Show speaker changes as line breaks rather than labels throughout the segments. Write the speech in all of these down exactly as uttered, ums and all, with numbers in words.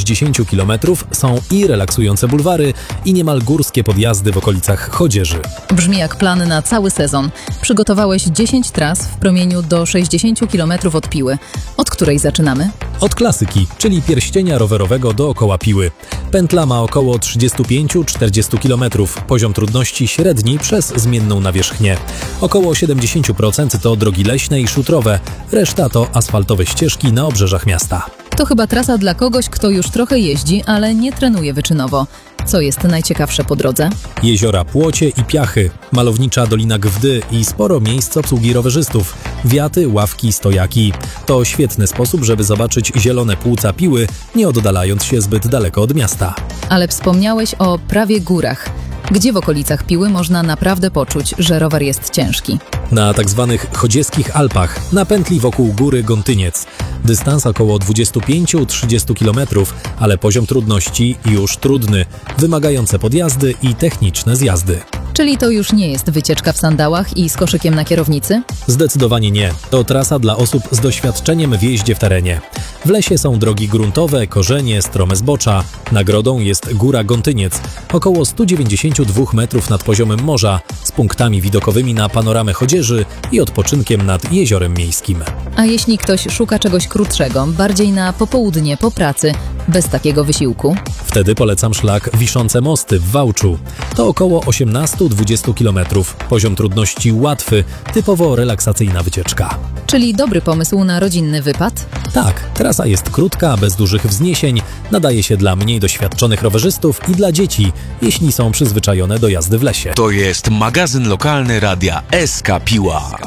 dziesięciu kilometrów są i relaksujące bulwary, i niemal górskie podjazdy w okolicach Chodzieży.
Brzmi jak plan na cały sezon. Przygotowałeś dziesięć tras w promieniu do sześćdziesięciu kilometrów od Piły. Od której zaczynamy?
Od klasyki, czyli pierścienia rowerowego dookoła Piły. Pętla ma około trzydzieści pięć do czterdziestu kilometrów, poziom trudności średni przez zmienną nawierzchnię. Około siedemdziesiąt procent to drogi leśne i szutrowe, reszta to asfaltowe ścieżki na obrzeżach miasta.
To chyba trasa dla kogoś, kto już trochę jeździ, ale nie trenuje wyczynowo. Co jest najciekawsze po drodze?
Jeziora Płocie i Piachy, malownicza Dolina Gwdy i sporo miejsc obsługi rowerzystów, wiaty, ławki, stojaki. To świetny sposób, żeby zobaczyć zielone płuca Piły, nie oddalając się zbyt daleko od miasta.
Ale wspomniałeś o prawie górach. Gdzie w okolicach Piły można naprawdę poczuć, że rower jest ciężki?
Na tak zwanych chodzieskich Alpach, na pętli wokół góry Gontyniec. Dystans około dwadzieścia pięć do trzydziestu kilometrów, ale poziom trudności już trudny, wymagające podjazdy i techniczne zjazdy.
Czyli to już nie jest wycieczka w sandałach i z koszykiem na kierownicy?
Zdecydowanie nie. To trasa dla osób z doświadczeniem w jeździe w terenie. W lesie są drogi gruntowe, korzenie, strome zbocza. Nagrodą jest Góra Gontyniec, około sto dziewięćdziesiąt dwa metrów nad poziomem morza, z punktami widokowymi na panoramę Chodzieży i odpoczynkiem nad jeziorem miejskim.
A jeśli ktoś szuka czegoś krótszego, bardziej na popołudnie, po pracy, bez takiego wysiłku?
Wtedy polecam szlak Wiszące Mosty w Wałczu. To około osiemnaście do dwudziestu kilometrów. Poziom trudności łatwy, typowo relaksacyjna wycieczka.
Czyli dobry pomysł na rodzinny wypad?
Tak, trasa jest krótka, bez dużych wzniesień, nadaje się dla mniej doświadczonych rowerzystów i dla dzieci, jeśli są przyzwyczajone do jazdy w lesie.
To jest magazyn lokalny radia S K Piła.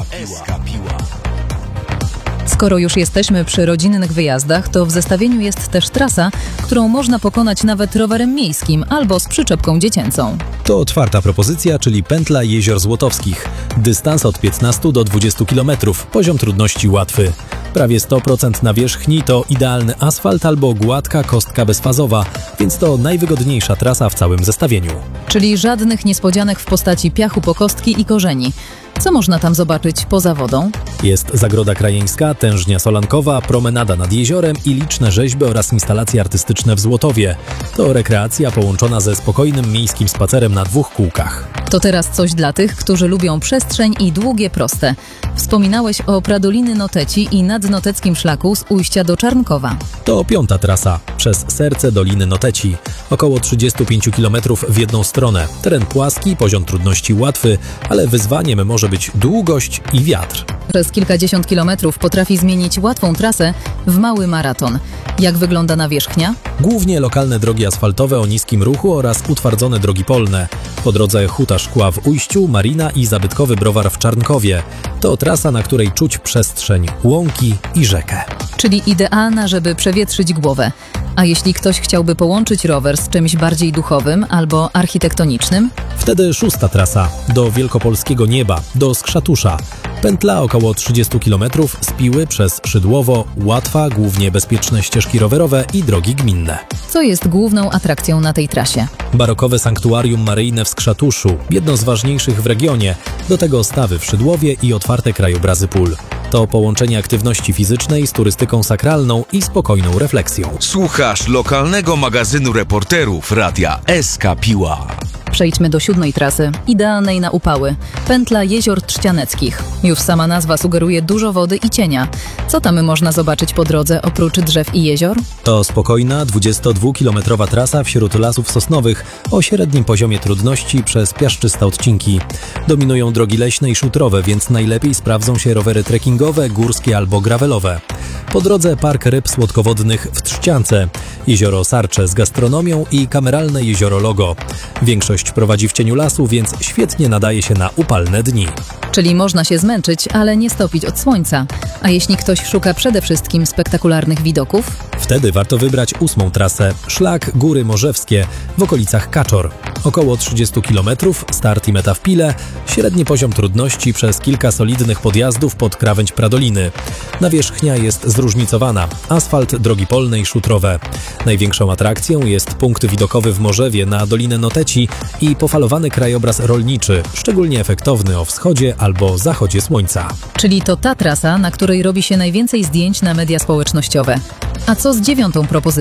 Skoro już jesteśmy przy rodzinnych wyjazdach, to w zestawieniu jest też trasa, którą można pokonać nawet rowerem miejskim albo z przyczepką dziecięcą.
To czwarta propozycja, czyli pętla Jezior Złotowskich. Dystans od piętnastu do dwudziestu kilometrów, poziom trudności łatwy. Prawie sto procent nawierzchni to idealny asfalt albo gładka kostka bezfazowa, więc to najwygodniejsza trasa w całym zestawieniu.
Czyli żadnych niespodzianek w postaci piachu po kostki i korzeni. Co można tam zobaczyć poza wodą?
Jest zagroda krajeńska, tężnia solankowa, promenada nad jeziorem i liczne rzeźby oraz instalacje artystyczne w Złotowie. To rekreacja połączona ze spokojnym miejskim spacerem na dwóch kółkach.
To teraz coś dla tych, którzy lubią przestrzeń i długie proste. Wspominałeś o Pradoliny Noteci i nadnoteckim szlaku z Ujścia do Czarnkowa.
To piąta trasa, przez serce Doliny Noteci. Około trzydzieści pięć kilometrów w jedną stronę. Teren płaski, poziom trudności łatwy, ale wyzwaniem może być długość i wiatr.
Przez kilkadziesiąt kilometrów potrafi zmienić łatwą trasę w mały maraton. Jak wygląda nawierzchnia?
Głównie lokalne drogi asfaltowe o niskim ruchu oraz utwardzone drogi polne. Po drodze Huta Szkła w Ujściu, marina i zabytkowy browar w Czarnkowie. To trasa, na której czuć przestrzeń, łąki i rzekę.
Czyli idealna, żeby przewietrzyć głowę. A jeśli ktoś chciałby połączyć rower z czymś bardziej duchowym albo architektonicznym?
Wtedy szósta trasa, do wielkopolskiego nieba, do Skrzatusza. Pętla około trzydzieści kilometrów z Piły przez Szydłowo, łatwa, głównie bezpieczne ścieżki rowerowe i drogi gminne.
Co jest główną atrakcją na tej trasie?
Barokowe sanktuarium maryjne w Skrzatuszu, jedno z ważniejszych w regionie, do tego stawy w Szydłowie i otwarte krajobrazy pól. To połączenie aktywności fizycznej z turystyką sakralną i spokojną refleksją.
Słuchasz lokalnego magazynu reporterów radia S K Piła.
Przejdźmy do siódmej trasy, idealnej na upały. Pętla Jezior Trzcianeckich. Już sama nazwa sugeruje dużo wody i cienia. Co tam można zobaczyć po drodze oprócz drzew i jezior?
To spokojna, dwudziestodwukilometrowa trasa wśród lasów sosnowych o średnim poziomie trudności przez piaszczyste odcinki. Dominują drogi leśne i szutrowe, więc najlepiej sprawdzą się rowery trekkingowe, górskie albo gravelowe. Po drodze park ryb słodkowodnych w Trzciance, jezioro Sarcze z gastronomią i kameralne jezioro Logo. Większość prowadzi w cieniu lasu, więc świetnie nadaje się na upalne dni.
Czyli można się zmęczyć, ale nie stopić od słońca. A jeśli ktoś szuka przede wszystkim spektakularnych widoków?
Wtedy warto wybrać ósmą trasę, szlak Góry Morzewskie w okolicach Kaczor. Około trzydzieści kilometrów, start i meta w Pile, średni poziom trudności przez kilka solidnych podjazdów pod krawędź Pradoliny. Nawierzchnia jest zróżnicowana, asfalt, drogi polne i szutrowe. Największą atrakcją jest punkt widokowy w Morzewie na Dolinę Noteci i pofalowany krajobraz rolniczy, szczególnie efektowny o wschodzie albo zachodzie słońca.
Czyli to ta trasa, na której robi się najwięcej zdjęć na media społecznościowe. A co z dziewiątą propozycją?